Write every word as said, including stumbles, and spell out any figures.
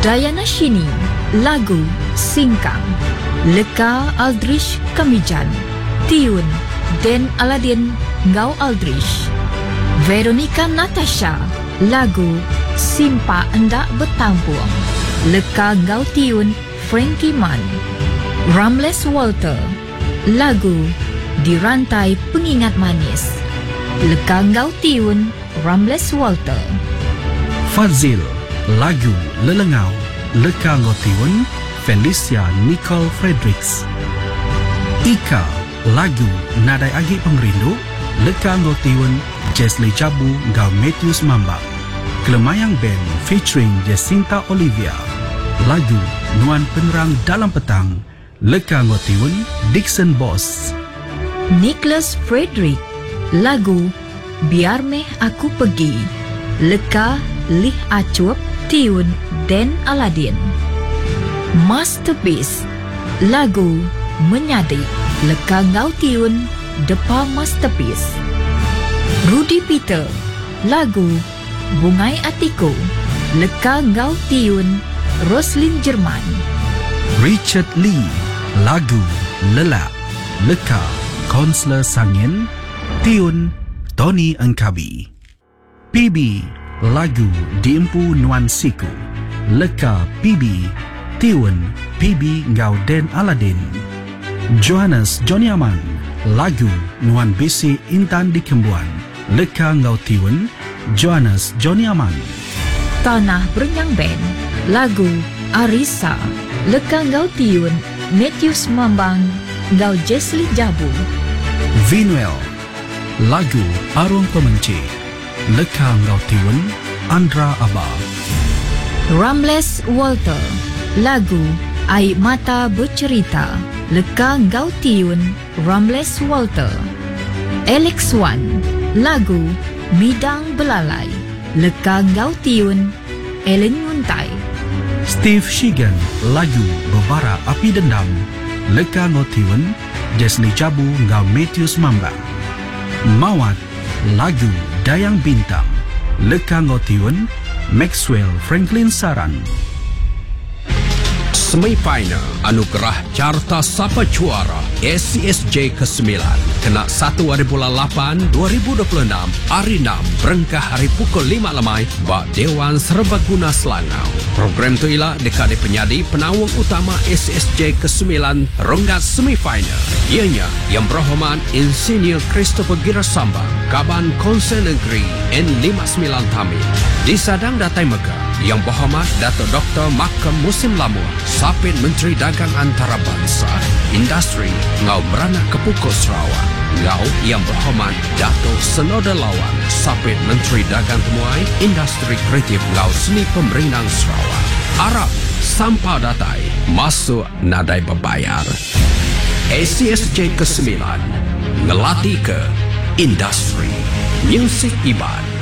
Diana Shini, lagu Singkang. Leka Aldrich Kamijan, tiun Den Aladin Ngau Aldrich. Veronica Natasha, lagu Simpa Endak Bertampung. Leka Ngau tiun Frankie Mann. Ramles Walter, lagu Di Rantai Pengingat Manis. Leka Ngau tiun Ramles Walter. Fazil, lagu Lelengau. Leka Ngau tiun Felicia Nicole Fredericks. Ika, lagu Nadai Agi Pengrindu. Leka Ngau tiun Jesli Jabu Ngau Matthews Mambak. Kelemayang Band featuring Jacinta Olivia. Lagu Nuan Penerang Dalam Petang. Leka Ngau tiun Dixon Boss. Nicholas Frederick, lagu Biar Meh Aku Pergi. Leka Lih Acup, tiun Den Aladin. Masterpiece, lagu Menyadik. Leka Ngau tiun Depa Masterpiece. Rudy Peter, lagu Bungai Atiku. Leka Ngau tiun Roslyn Jerman. Richard Lee, lagu Lelak. Leka Konsler Sangin, tiun Tony Engkabi. P B, lagu Diempu Nuan Siku. Leka P B, tiun P B Ngau Den Aladin. Johannes Johnny Aman, lagu Nuan Bisi Intan di Kembuan. Leka Ngau tiun Johannes Johnny Aman. Tanah Berenyang Band, lagu Arisa. Leka Ngau tiun Matthews Mambang Ngau Jesli Jabu. Vinuel, lagu Arung Pemenci. Leka Ngau tiun Andra Abba. Ramles Walter, lagu Air Mata Bercerita. Leka Ngau tiun Ramles Walter. Alex Wan, lagu Midang Belalai. Leka Ngau tiun Ellen Yuntai. Steve Shigan, lagu Bebara Api Dendam. Leka Ngau tiun Jesli Jabu Ngau Matthews Mambang. Mawat, lagu Dayang Bintang. Leka Ngau tiun Maxwell Franklin Saran. Semifinal Anugerah Carta Sapa Juara S C S J kesembilan kena satu hari bulan lapan dua ribu dua puluh enam hari enam berengkah hari pukul lima lemai bak Dewan Serbaguna Selangau. Program tu ialah dekade penyadi penawang utama S C S J kesembilan ronggat semifinal. Ianya Yang Berhormat Insinyur Christopher Girasambang, Kaban Konsen Negeri N lima puluh sembilan Tamil. Disadang Datai Megah Yang Berhormat Datuk Doktor Makam Musim Lamur, Sapit Menteri Dagang Antarabangsa, Industri Ngau Merana Kepukul Sarawak. Ngau Yang Berhormat Datuk Senoda Lawan, Sapit Menteri Dagang Temuai, Industri Kreatif Ngau Seni Pemerintahan Sarawak. Arab Sampau Datai masuk nadai berbayar. S C S J kesembilan ngelatih ke industri muzik Iban.